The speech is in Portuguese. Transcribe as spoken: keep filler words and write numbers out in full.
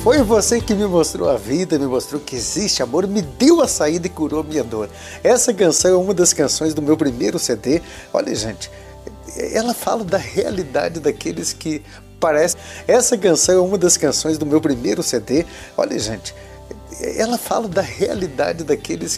Foi você que me mostrou a vida, me mostrou que existe amor, me deu a saída e curou minha dor. Essa canção é uma das canções do meu primeiro C D. Olha, gente, ela fala da realidade daqueles que parecem... Essa canção é uma das canções do meu primeiro C D. Olha, gente, ela fala da realidade daqueles